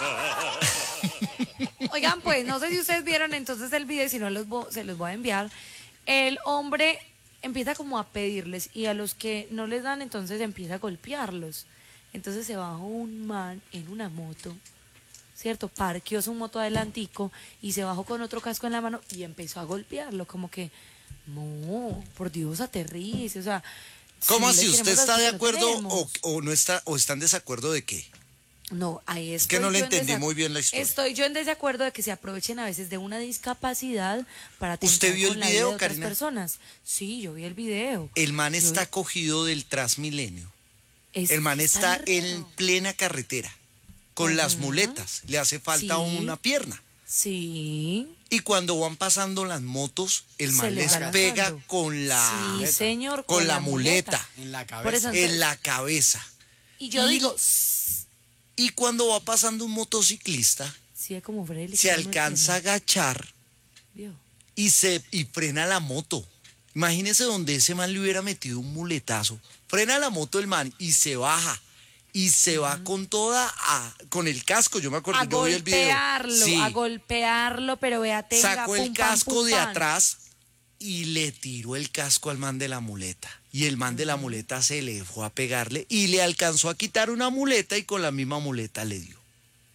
Oigan, pues, no sé si ustedes vieron entonces el video, si no se los voy a enviar. El hombre empieza como a pedirles y a los que no les dan, entonces empieza a golpearlos. Entonces se bajó un man en una moto, ¿cierto? Parqueó su moto adelantico y se bajó con otro casco en la mano y empezó a golpearlo, como que, no, por Dios, aterrice, o sea... ¿Cómo sí así? le ¿Usted queremos está dar de lo que acuerdo tenemos. o no está, o está en desacuerdo de qué? No, ahí Es que estoy no le yo en entendí muy bien la historia. Estoy yo en desacuerdo de que se aprovechen a veces de una discapacidad para ¿Usted atentar vio con el la vida video, de otras Karina? personas. Sí, yo vi el video. El man Yo está vi- cogido del Transmilenio. es- El man está raro. en plena carretera, con las Ajá. muletas. Le hace falta Sí. una pierna. Sí. Y cuando van pasando las motos, el Se man les les va pega lanzando. con la, Sí, señor, con la muleta, En la cabeza. Por eso, en la cabeza. y yo y- digo, Y cuando va pasando un motociclista, sí, es como Freddy. se alcanza a agachar y frena la moto. Imagínese donde ese man le hubiera metido un muletazo. Frena la moto el man y se baja. Y se va con con el casco. Yo me acuerdo, A yo vi el video. golpearlo, Sí. a golpearlo, pero vea, tenga, Sacó pum, el pam, casco pum, de pam. atrás y le tiró el casco al man de la muleta. Y el man de la muleta se le fue a pegarle y le alcanzó a quitar una muleta y con la misma muleta le dio.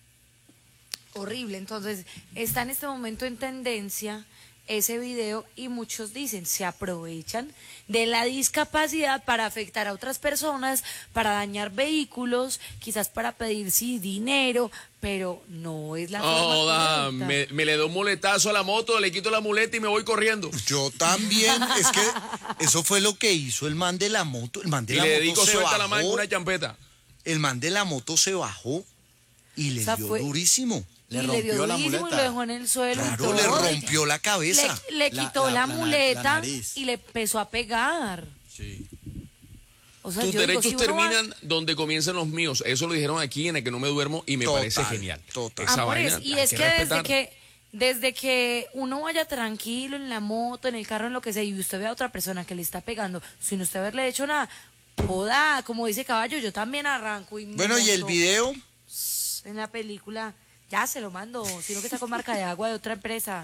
Horrible. Entonces, está en este momento en tendencia ese video y muchos dicen, se aprovechan de la discapacidad para afectar a otras personas, para dañar vehículos, quizás para pedir sí dinero, pero no es la forma correcta. me le doy un muletazo a la moto, le quito la muleta y me voy corriendo. Yo también, es que eso fue lo que hizo el man de la moto. El man de Y la le moto dedico se suelta bajó. la mano con una champeta. El man de la moto se bajó y le O sea, dio fue- durísimo. Le Y le dio rompió la durísimo y muleta. lo dejó en el suelo. y Claro, todo. le rompió la cabeza. Le quitó la muleta nariz. y le empezó a pegar. Sí. O sea, Tus yo digo, derechos si uno va- terminan donde comienzan los míos. Eso lo dijeron aquí en El que no me duermo y me Total, parece genial. total. Esa por vaina eso. Y hay es que respetar. desde que uno vaya tranquilo en la moto, en el carro, en lo que sea, y usted ve a otra persona que le está pegando, sin usted haberle hecho nada, joda, como dice Caballo, yo también arranco. Y me Bueno, ¿y el monto video? en la película, ya se lo mando, sino que está con marca de agua de otra empresa.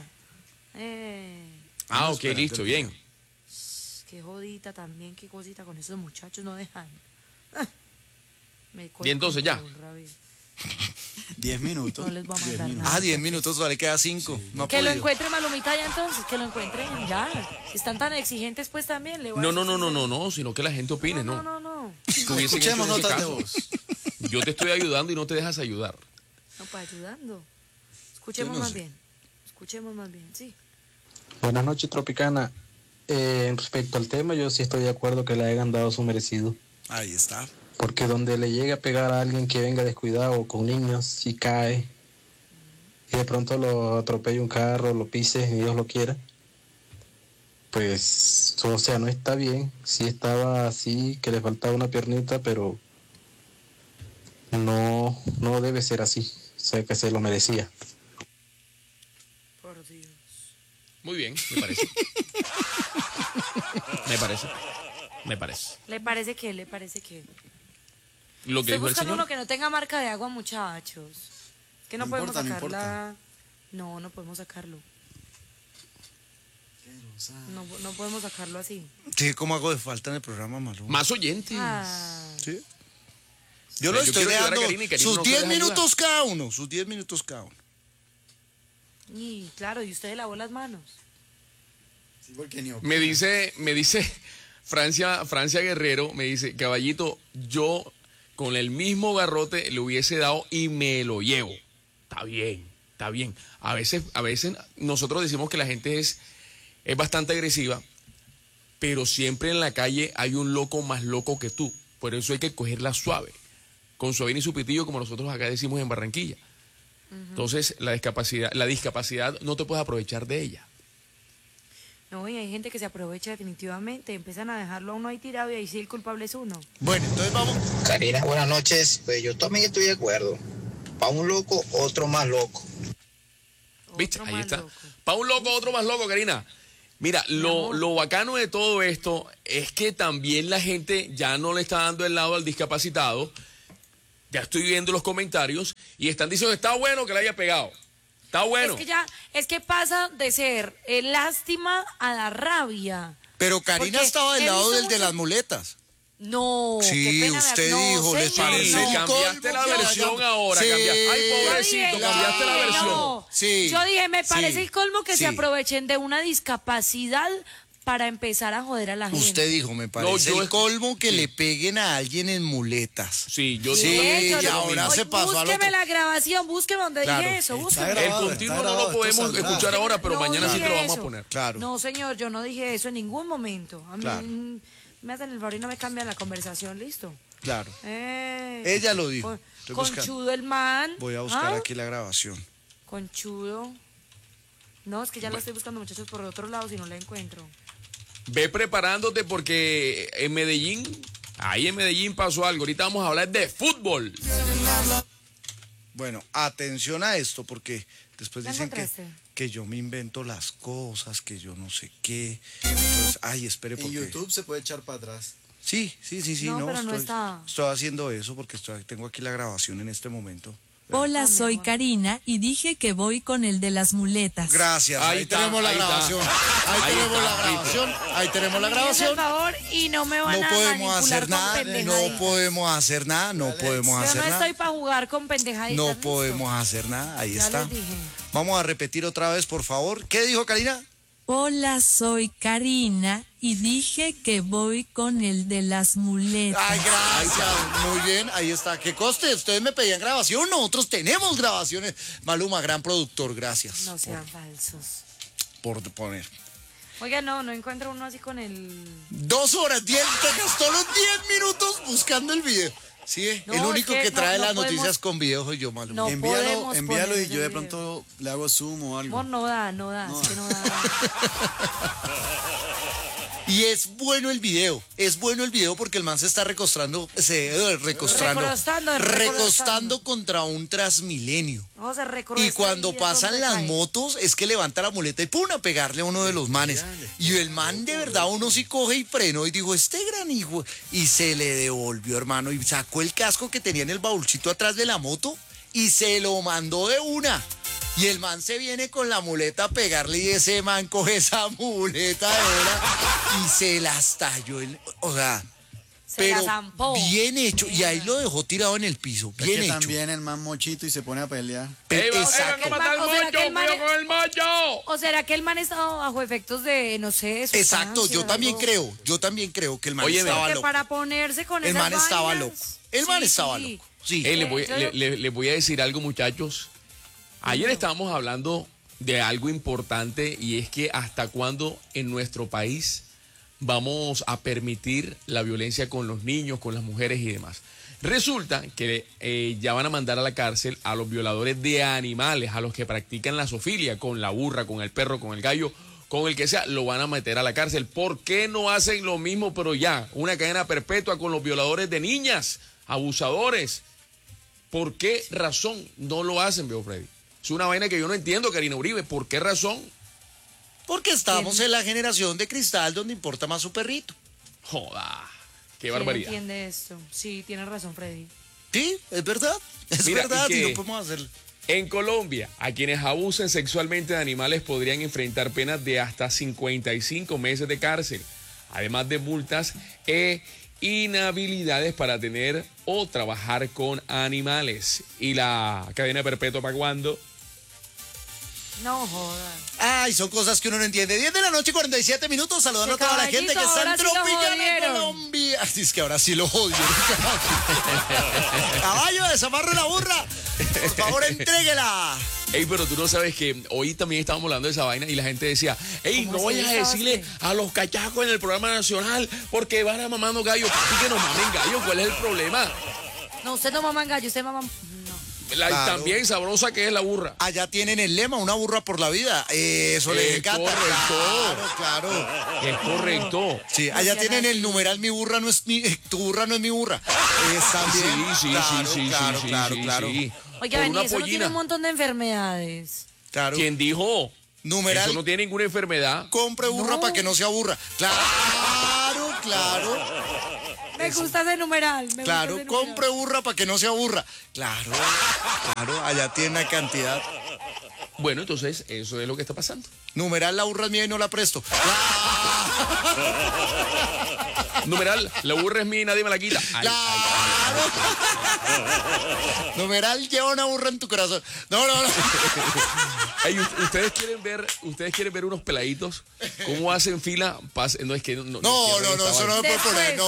Ah, ok, listo, bien. Qué jodita también, qué cosita con esos muchachos, no dejan. Me Y entonces ya. con rabia. 10 minutos. No les voy a 10 mandar minutos. nada. 10 minutos, todavía le queda 5. No ha Que lo podido. encuentre Malumita ya entonces, que lo encuentren ya. Si están tan exigentes, pues también le voy a No, decir no, no, no, sincero. no, sino que la gente opine, No, ¿no? no, no. Que hubiesen Escuchemos hecho ese notas de caso. voz. Yo te estoy ayudando y no te dejas ayudar. No, pues ayudando. Escuchemos Yo no más sé. bien. Escuchemos más bien, sí. Buenas noches, Tropicana. Respecto al tema, yo sí estoy de acuerdo que le hayan dado su merecido. Ahí está. Porque donde le llegue a pegar a alguien que venga descuidado o con niños, si cae y de pronto lo atropella un carro, lo pise, ni Dios lo quiera, pues, o sea, no está bien. Sí estaba así, que le faltaba una piernita, pero no debe ser así. O sea, que se lo merecía. Por Dios. Muy bien, me parece. Me parece. Me parece. ¿Le parece que? ¿Le parece que? Lo que Estoy dijo el buscando señor. uno que no tenga marca de agua, muchachos. Que no, No podemos importa, no sacarla. No, no podemos sacarlo. No podemos sacarlo así. Sí, ¿cómo hago de falta en el programa, Malú? Más oyentes. Ah, Sí. Yo Yo lo estoy quiero ayudar a dejando Karina y Karina sus no se 10 deja minutos cada uno, sus 10 minutos cada uno. y claro, y usted lavó las manos. Sí, porque ni Me dice Francia Guerrero, me dice, caballito, yo con el mismo garrote le hubiese dado y me lo llevo. Está bien, está bien. A veces nosotros decimos que la gente es bastante agresiva, pero siempre en la calle hay un loco más loco que tú. Por eso hay que cogerla suave, con suavín y su pitillo, como nosotros acá decimos en Barranquilla. Entonces, la discapacidad no te puedes aprovechar de ella. No, y hay gente que se aprovecha definitivamente. Empiezan a dejarlo a uno ahí tirado y ahí sí el culpable es uno. Bueno, entonces vamos. Karina, buenas noches. Pues yo también estoy de acuerdo. Para un loco, otro más loco. ¿Viste? Otro Ahí más está. loco. Para un loco, otro más loco, Karina. Mira, lo bacano de todo esto es que también la gente ya no le está dando el lado al discapacitado, Ya estoy viendo los comentarios y están diciendo que está bueno que le haya pegado. Está bueno. Es que pasa de ser lástima a la rabia. Pero Karina Porque estaba del he lado visto del de mucho- las muletas. No, qué Sí, pena usted no, dijo, les señor, parece Sí, no. el cambiaste colmo la que versión hayan- ahora. Sí, Ay, Yo pobrecito, dije, cambiaste la versión. no. Sí. Yo dije, me parece Sí. el colmo que Sí. se aprovechen de una discapacidad para empezar a joder a la gente. Usted dijo, me parece yo el es- colmo que sí. le peguen a alguien en muletas. Sí, yo Sí, Eso, y no, ahora se pasó al búsqueme otro. la grabación, búsqueme donde Claro, dije eso, está búsqueme. El grabado, continuo está no grabado, lo podemos esto saldrá. escuchar ahora, pero No mañana sí te lo dije vamos a eso. poner. Claro. No, señor, yo no dije eso en ningún momento. A mí Claro. me hacen el favor y no me cambian la conversación, listo. Claro. Eh, Ella lo dijo. con- Estoy buscando. Conchudo el man. Voy a buscar ¿Ah? aquí la grabación. Conchudo. No, es que ya lo estoy buscando, muchachos, por otro lado si no la encuentro. Ve preparándote porque en Medellín, ahí en Medellín pasó algo. Ahorita vamos a hablar de fútbol. Bueno, atención a esto porque después ¿La dicen encontraste? que yo me invento las cosas, que yo no sé qué. Entonces, ay, espere En porque... YouTube se puede echar para atrás. Sí. No, pero no está. Estoy haciendo eso porque tengo aquí la grabación en este momento. Hola, soy Karina y dije que voy con el de las muletas. Gracias. Ahí Ahí, está, tenemos la ahí está. grabación. Ahí, Ahí tenemos está, la grabación. Ahí tenemos la Me hacen el grabación. favor y no me van No a podemos manipular hacer con nada. No pendejaditas. podemos hacer nada. No podemos Yo hacer no nada. estoy para jugar con pendejaditas. No ¿listo? podemos hacer nada. Ahí Ya está. les dije. Vamos a repetir otra vez, por favor. ¿Qué dijo Karina? Hola, soy Karina y dije que voy con el de las muletas. Ay, gracias. Muy bien, ahí está. ¿Qué coste? Ustedes me pedían grabación, nosotros tenemos grabaciones. Maluma, gran productor, gracias No sean falsos. por poner. Oiga, no encuentro uno así con el... 2 horas, 10, te gastó los 10 minutos buscando el video. Sí, No, el es único que que no- trae no las podemos- noticias con video soy yo, Maluma. No podemos Envíalo poner y yo ese de video. pronto le hago zoom o algo. No da, es que no da. Y es bueno el video porque el man se está recostando contra un Transmilenio. Vamos a recorrer Y esta cuando vida pasan donde las cae. motos, es que levanta la muleta y ¡pum! A pegarle a uno de los manes. Y el man de verdad, uno sí coge y frenó y dijo, este gran hijo. Y se le devolvió, hermano, y sacó el casco que tenía en el baúlcito atrás de la moto y se lo mandó de una. Y el man se viene con la muleta a pegarle y ese man coge esa muleta de una y se la estalló. O sea, Se la pero zampó. bien hecho. Y ahí lo dejó tirado en el piso. Es Bien que hecho. también el man mochito y se pone a pelear. ¡Ey, va, Exacto. vengo a matar al O sea, mocho! que el man- ¡Cuidado con el mocho! ¿O será que el man estaba bajo efectos de, no sé, Exacto, sustancias, yo también algo? creo que el man Óyeme. estaba Porque loco. para ponerse con El esas man estaba vainas- loco. El man Sí, estaba sí. loco. Sí. Ey, yo- les voy a decir algo, muchachos. Ayer estábamos hablando de algo importante y es que hasta cuándo en nuestro país vamos a permitir la violencia con los niños, con las mujeres y demás. Resulta que ya van a mandar a la cárcel a los violadores de animales, a los que practican la zoofilia con la burra, con el perro, con el gallo, con el que sea, lo van a meter a la cárcel. ¿Por qué no hacen lo mismo, pero ya, una cadena perpetua con los violadores de niñas, abusadores? ¿Por qué razón no lo hacen, veo Freddy? Es una vaina que yo no entiendo, Karina Uribe. ¿Por qué razón? Porque estamos en la generación de cristal donde importa más su perrito. Joda, qué ¿Quién barbaridad. entiende esto? Sí, tienes razón, Freddy. Sí, es verdad. Es Mira, verdad y y que- no podemos hacerlo. En Colombia, a quienes abusen sexualmente de animales podrían enfrentar penas de hasta 55 meses de cárcel, además de multas e inhabilidades para tener o trabajar con animales. ¿Y la cadena perpetua para cuándo? No jodas. Ay, son cosas que uno no entiende. 10 de la noche, 47 minutos, saludando a Que toda la gente que Caballito, está en ahora sí lo Tropicana, jodieron. Colombia. Así es que ahora sí lo jodieron. Caballo, desamarre la burra. Por favor, entréguela. Ey, pero tú no sabes que hoy también estábamos hablando de esa vaina y la gente decía, ey, ¿Cómo no así vayas a estabas decirle qué? a los cachacos en el programa nacional porque van a mamando gallo. Papi, que nos mamen gallo, ¿cuál es el problema? No, usted no maman gallo, usted maman... No. Claro. También sabrosa que es la burra. Allá tienen el lema, una burra por la vida. Eso les encanta. correcto. Claro. Es correcto. Sí, allá tienen el numeral mi burra no es mi, tu burra no es mi burra. También. Sí, Claro. Oiga, Por Beni, una eso no tiene pollina. un montón de enfermedades. Claro. ¿Quién dijo? Numeral, Eso no tiene ninguna enfermedad. compre burra No. para que no se aburra. Claro. Me gusta ese numeral. Me Claro, gusta ese numeral. compre burra para que no se aburra. Claro, claro, allá tiene una cantidad. Bueno, entonces eso es lo que está pasando. Numeral, la burra es mía y no la presto. Numeral, la burra es mía y nadie me la quita. Ay, Claro. Numeral, lleva una burra en tu corazón. No. ay, ustedes quieren ver unos peladitos cómo hacen fila. No, es que no, No, cierren esta eso no vaina. me puede poner. Después.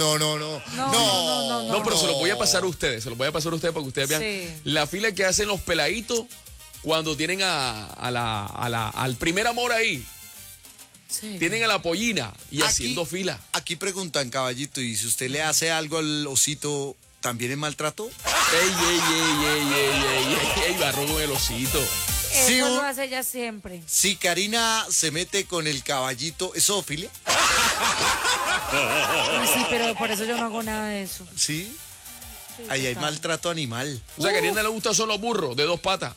No. No, pero se los voy a pasar a ustedes. Se los voy a pasar a ustedes para que ustedes vean Sí. la fila que hacen los peladitos cuando tienen al primer amor ahí. Sí. Tienen a la pollina y Aquí- haciendo fila. Aquí preguntan, caballito, ¿y si usted le hace algo al osito, también es maltrato? Ey, barro con el osito. Eso Sí, lo hace ella siempre. Si Karina se mete con el caballito, ¿es zoofilia? Sí, pero por eso yo no hago nada de eso. Sí. Ahí hay total. maltrato animal. O sea, que a Ariana le gustan solo los burros de 2 patas.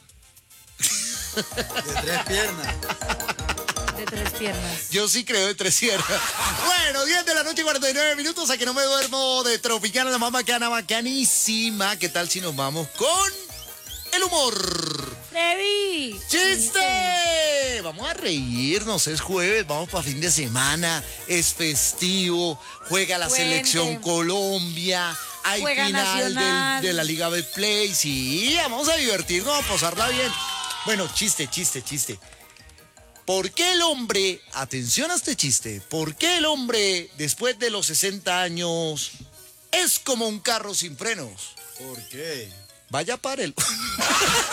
De 3 piernas. De 3 piernas. Yo sí creo de 3 sierras. Bueno, 10 de la noche y 49 minutos, a que no me duermo de Tropicana, la más bacana, bacanísima. ¿Qué tal si nos vamos con el humor? ¡Freddy! ¡Chiste! Vamos a reírnos, es jueves, vamos para fin de semana, es festivo, juega la Puente. selección Colombia, hay Juega final Nacional. de la Liga Betplay, sí, vamos a divertirnos, a pasarla bien. Bueno, chiste. ¿Por qué el hombre, atención a este chiste, por qué el hombre después de los 60 años es como un carro sin frenos? ¿Por qué? Vaya, párelo.